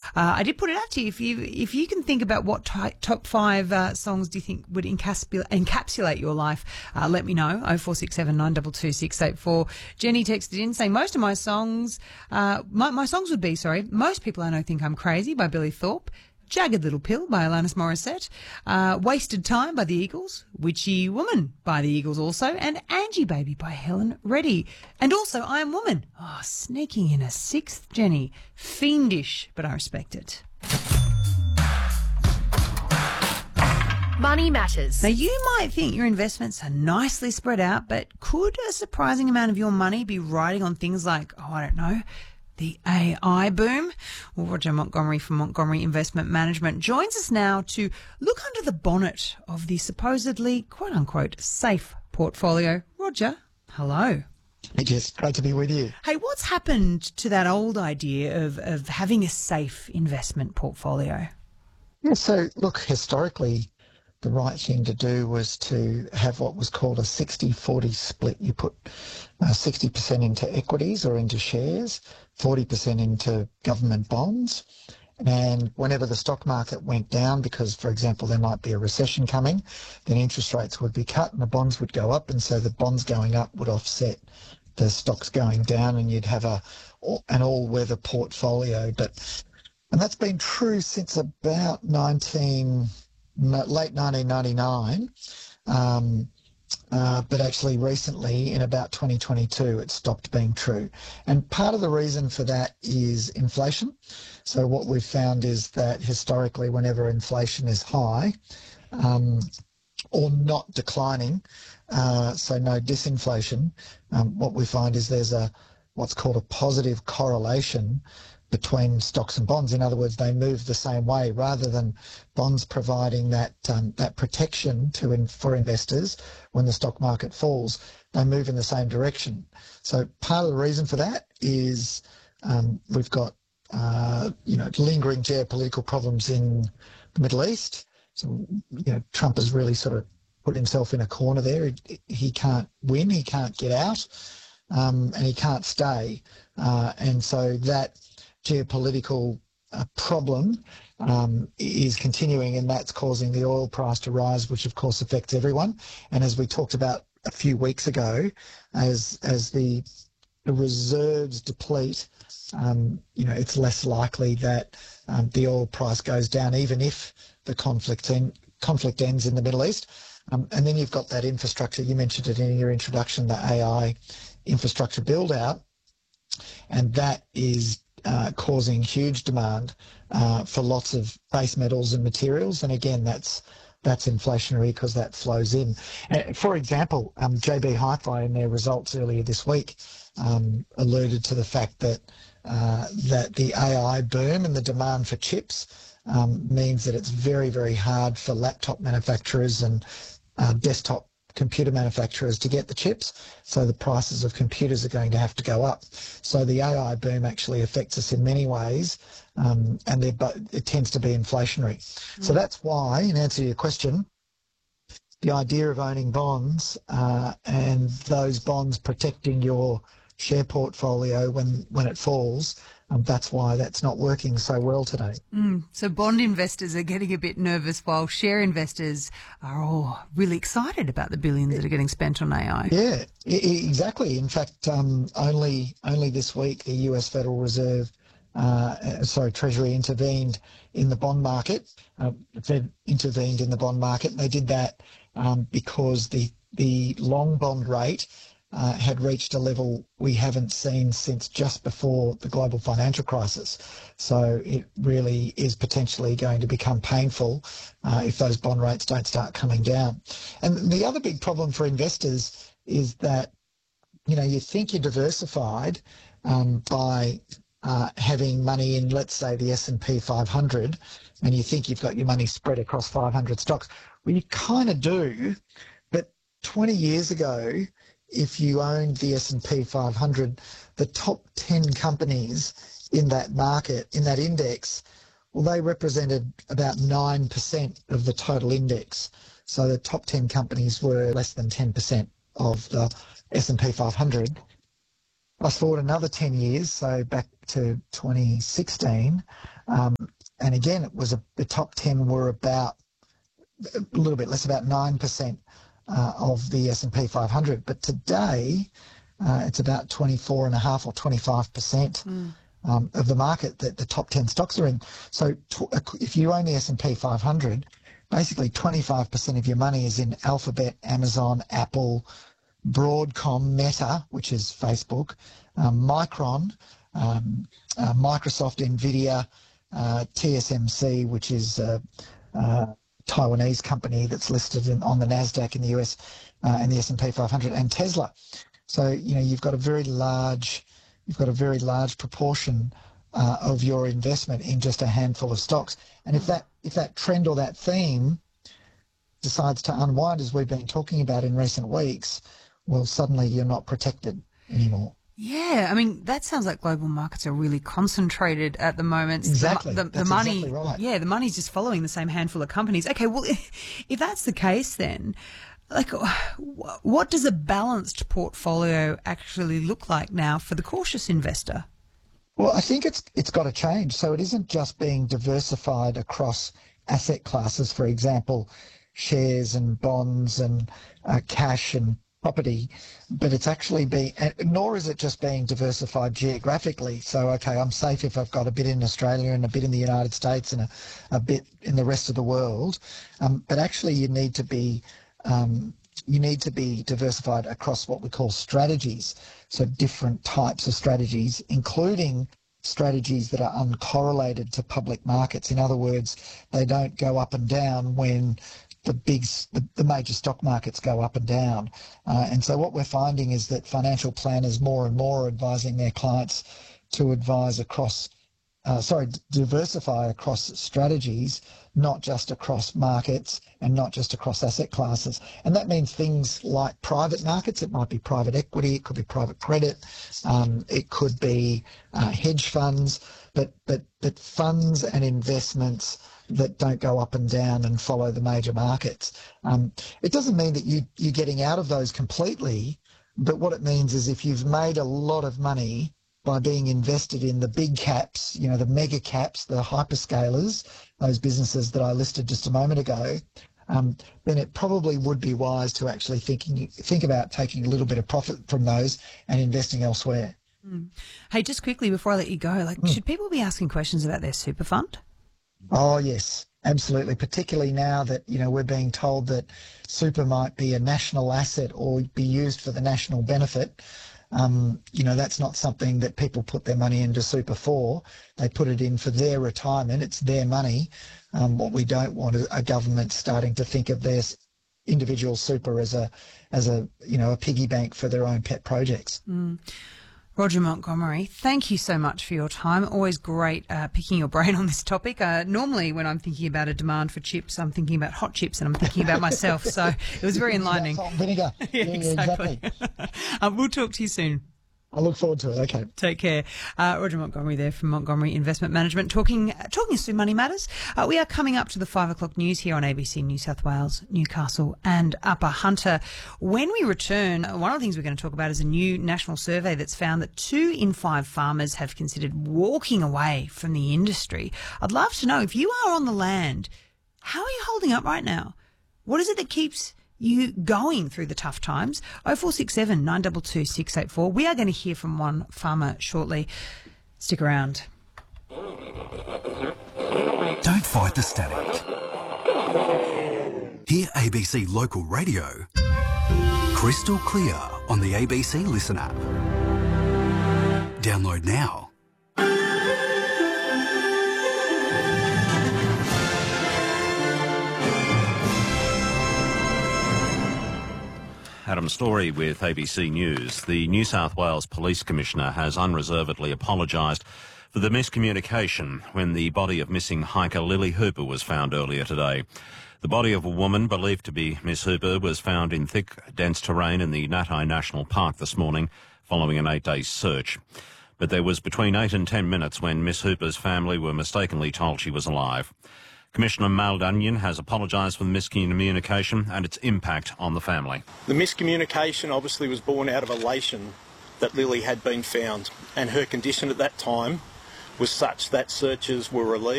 I did put it out to you. If you can think about what top five songs do you think would encapsulate your life, let me know. 0467 922 684. Jenny texted in saying most of my songs, my songs would be, Most People I Know Think I'm Crazy by Billy Thorpe, Jagged Little Pill by Alanis Morissette, Wasted Time by the Eagles, Witchy Woman by the Eagles also, and Angie Baby by Helen Reddy. And also I Am Woman. Oh, sneaking in a sixth, Jenny. Fiendish, but I respect it. Money Matters. Now, you might think your investments are nicely spread out, but could a surprising amount of your money be riding on things like, the AI boom? Well, Roger Montgomery from Montgomery Investment Management joins us now to look under the bonnet of the supposedly, quote-unquote, safe portfolio. Roger, hello. Hey, Jess, great to be with you. Hey, what's happened to that old idea of having a safe investment portfolio? Yeah, so look, historically, the right thing to do was to have what was called a 60-40 split. You put 60% into equities or into shares, 40% into government bonds. And whenever the stock market went down, because, for example, there might be a recession coming, then interest rates would be cut and the bonds would go up. And so the bonds going up would offset the stocks going down, and you'd have an all-weather portfolio. And that's been true since about late 1999, but actually recently in about 2022 it stopped being true. And part of the reason for that is inflation. So what we've found is that historically whenever inflation is high or not declining, so no disinflation, what we find is there's what's called a positive correlation between stocks and bonds. In other words, they move the same way. Rather than bonds providing that protection for investors when the stock market falls, they move in the same direction. So part of the reason for that is we've got lingering geopolitical problems in the Middle East. So Trump has really sort of put himself in a corner there. He can't win, he can't get out, and he can't stay. And so that geopolitical problem is continuing, and that's causing the oil price to rise, which of course affects everyone. And as we talked about a few weeks ago, as the reserves deplete, it's less likely that the oil price goes down, even if the conflict ends in the Middle East. And then you've got that infrastructure. You mentioned it in your introduction, the AI infrastructure build out, and that is causing huge demand for lots of base metals and materials. And again, that's inflationary because that flows in. For example, JB Hi-Fi in their results earlier this week alluded to the fact that the AI boom and the demand for chips means that it's very, very hard for laptop manufacturers and desktop computer manufacturers to get the chips, so the prices of computers are going to have to go up. So the AI boom actually affects us in many ways, and it tends to be inflationary. So that's why, in answer to your question, the idea of owning bonds and those bonds protecting your share portfolio when it falls, that's why that's not working so well today. So bond investors are getting a bit nervous while share investors are all really excited about the billions that are getting spent on AI. Yeah, exactly. In fact, only this week the US Federal Reserve, Treasury intervened in the bond market. The Fed intervened in the bond market. They did that because the long bond rate had reached a level we haven't seen since just before the global financial crisis. So it really is potentially going to become painful if those bond rates don't start coming down. And the other big problem for investors is that, you think you're diversified by having money in, let's say, the S&P 500, and you think you've got your money spread across 500 stocks. Well, you kind of do, but 20 years ago, if you owned the S&P 500, the top 10 companies in that market, in that index, well, they represented about 9% of the total index. So the top 10 companies were less than 10% of the S&P 500. Fast forward another 10 years, so back to 2016, and again, it was the top 10 were about a little bit less, about 9% of the S&P 500. But today, it's about 24.5 or 25% of the market that the top 10 stocks are in. So if you own the S&P 500, basically 25% of your money is in Alphabet, Amazon, Apple, Broadcom, Meta, which is Facebook, Micron, Microsoft, Nvidia, TSMC, which is a Taiwanese company that's listed on the Nasdaq in the US, and the S&P 500, and Tesla. So you've got a very large proportion of your investment in just a handful of stocks. And if that trend or that theme decides to unwind, as we've been talking about in recent weeks, well, suddenly you're not protected anymore. Yeah, I mean, that sounds like global markets are really concentrated at the moment. Exactly. The money, exactly right. Yeah, the money's just following the same handful of companies. Okay, well, if that's the case then, like, what does a balanced portfolio actually look like now for the cautious investor? Well, I think it's got to change. So it isn't just being diversified across asset classes, for example, shares and bonds and cash and property, but it's actually nor is it just being diversified geographically. So, okay, I'm safe if I've got a bit in Australia and a bit in the United States and a bit in the rest of the world. But actually you need to be diversified across what we call strategies. So different types of strategies, including strategies that are uncorrelated to public markets. In other words, they don't go up and down when the major stock markets go up and down. And so what we're finding is that financial planners more and more are advising their clients to diversify across strategies, not just across markets and not just across asset classes. And that means things like private markets. It might be private equity, it could be private credit, it could be hedge funds, but funds and investments that don't go up and down and follow the major markets. It doesn't mean that you're getting out of those completely, but what it means is if you've made a lot of money by being invested in the big caps, the mega caps, the hyperscalers, those businesses that I listed just a moment ago, then it probably would be wise to actually think about taking a little bit of profit from those and investing elsewhere. Hey, just quickly before I let you go, should people be asking questions about their super fund? Oh, yes, absolutely. Particularly now that, we're being told that super might be a national asset or be used for the national benefit. That's not something that people put their money into super for. They put it in for their retirement. It's their money. What we don't want is a government starting to think of their individual super as a piggy bank for their own pet projects. Roger Montgomery, thank you so much for your time. Always great picking your brain on this topic. Normally when I'm thinking about a demand for chips, I'm thinking about hot chips and I'm thinking about myself. So it was very enlightening. Salt and vinegar. Yeah, exactly. We'll talk to you soon. I look forward to it. Okay. Take care. Roger Montgomery there from Montgomery Investment Management talking us through Money Matters. We are coming up to the 5 o'clock news here on ABC New South Wales, Newcastle and Upper Hunter. When we return, one of the things we're going to talk about is a new national survey that's found that 2 in 5 farmers have considered walking away from the industry. I'd love to know, if you are on the land, how are you holding up right now? What is it that keeps you going through the tough times? 0467 922 684. We are going to hear from one farmer shortly. Stick around. Don't fight the static. Hear ABC Local Radio crystal clear on the ABC Listen app. Download now. Adam Story with ABC News. The New South Wales Police Commissioner has unreservedly apologised for the miscommunication when the body of missing hiker Lily Hooper was found earlier today. The body of a woman believed to be Miss Hooper was found in thick, dense terrain in the Natai National Park this morning following an 8-day search. But there was between 8 and 10 minutes when Miss Hooper's family were mistakenly told she was alive. Commissioner Maldunyan has apologised for the miscommunication and its impact on the family. The miscommunication obviously was born out of elation that Lily had been found, and her condition at that time was such that searches were released.